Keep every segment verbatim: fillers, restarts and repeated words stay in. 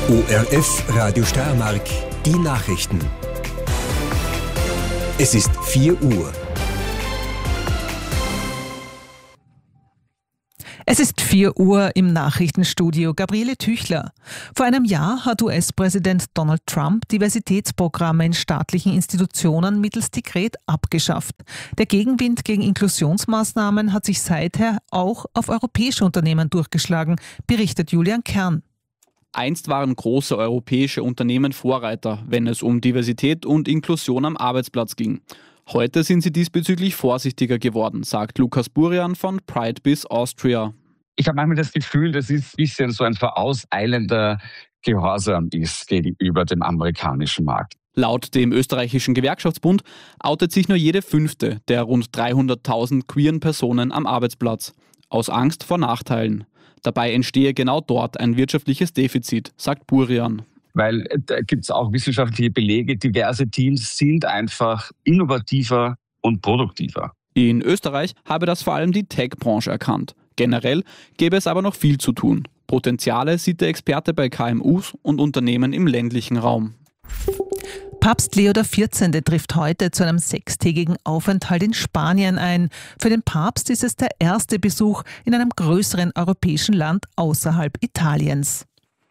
O R F Radio Steiermark, die Nachrichten. Es ist vier Uhr. Es ist vier Uhr im Nachrichtenstudio. Gabriele Tüchler. Vor einem Jahr hat U S-Präsident Donald Trump Diversitätsprogramme in staatlichen Institutionen mittels Dekret abgeschafft. Der Gegenwind gegen Inklusionsmaßnahmen hat sich seither auch auf europäische Unternehmen durchgeschlagen, berichtet Julian Kern. Einst waren große europäische Unternehmen Vorreiter, wenn es um Diversität und Inklusion am Arbeitsplatz ging. Heute sind sie diesbezüglich vorsichtiger geworden, sagt Lukas Burian von PrideBiz Austria. Ich habe manchmal das Gefühl, dass es ein bisschen so ein vorauseilender Gehorsam ist gegenüber dem amerikanischen Markt. Laut dem österreichischen Gewerkschaftsbund outet sich nur jede fünfte der rund dreihunderttausend queeren Personen am Arbeitsplatz. Aus Angst vor Nachteilen. Dabei entstehe genau dort ein wirtschaftliches Defizit, sagt Burian. Weil da gibt es auch wissenschaftliche Belege, diverse Teams sind einfach innovativer und produktiver. In Österreich habe das vor allem die Tech-Branche erkannt. Generell gäbe es aber noch viel zu tun. Potenziale sieht der Experte bei K M Us und Unternehmen im ländlichen Raum. Papst Leo der vierzehnte trifft heute zu einem sechstägigen Aufenthalt in Spanien ein. Für den Papst ist es der erste Besuch in einem größeren europäischen Land außerhalb Italiens.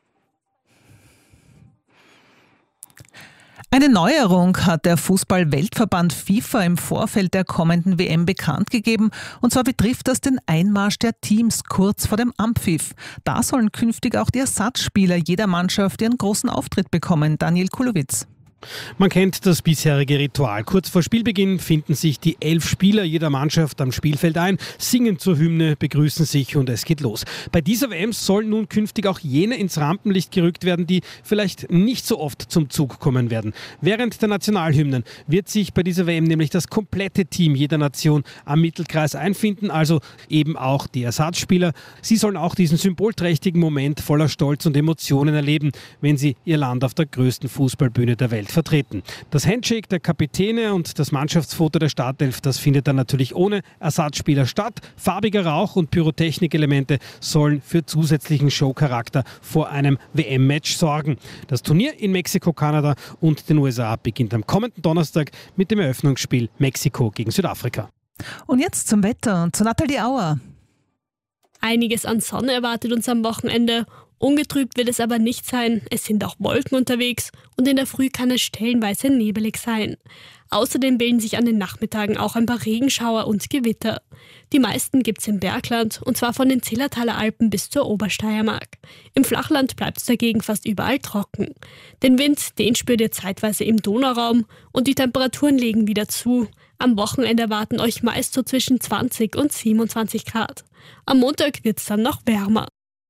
Eine Neuerung hat der Fußball-Weltverband FIFA im Vorfeld der kommenden W M bekannt gegeben. Und zwar betrifft das den Einmarsch der Teams kurz vor dem Anpfiff. Da sollen künftig auch die Ersatzspieler jeder Mannschaft ihren großen Auftritt bekommen. Daniel Kulowitz. Man kennt das bisherige Ritual. Kurz vor Spielbeginn finden sich die elf Spieler jeder Mannschaft am Spielfeld ein, singen zur Hymne, begrüßen sich und es geht los. Bei dieser W M sollen nun künftig auch jene ins Rampenlicht gerückt werden, die vielleicht nicht so oft zum Zug kommen werden. Während der Nationalhymnen wird sich bei dieser W M nämlich das komplette Team jeder Nation am Mittelkreis einfinden, also eben auch die Ersatzspieler. Sie sollen auch diesen symbolträchtigen Moment voller Stolz und Emotionen erleben, wenn sie ihr Land auf der größten Fußballbühne der Welt vertreten. Das Handshake der Kapitäne und das Mannschaftsfoto der Startelf, das findet dann natürlich ohne Ersatzspieler statt. Farbiger Rauch und Pyrotechnikelemente sollen für zusätzlichen Showcharakter vor einem W M-Match sorgen. Das Turnier in Mexiko, Kanada und den U S A beginnt am kommenden Donnerstag mit dem Eröffnungsspiel Mexiko gegen Südafrika. Und jetzt zum Wetter und zu Nathalie Auer. Einiges an Sonne erwartet uns am Wochenende. Ungetrübt wird es aber nicht sein, es sind auch Wolken unterwegs und in der Früh kann es stellenweise nebelig sein. Außerdem bilden sich an den Nachmittagen auch ein paar Regenschauer und Gewitter. Die meisten gibt's im Bergland und zwar von den Zillertaler Alpen bis zur Obersteiermark. Im Flachland bleibt es dagegen fast überall trocken. Den Wind, den spürt ihr zeitweise im Donauraum und die Temperaturen legen wieder zu. Am Wochenende erwarten euch meist so zwischen zwanzig und siebenundzwanzig Grad. Am Montag wird's dann noch wärmer.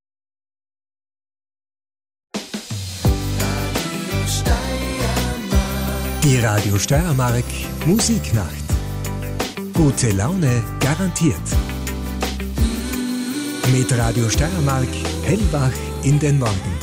Die Radio Steiermark Musiknacht. Gute Laune garantiert. Mit Radio Steiermark hellwach in den Morgen.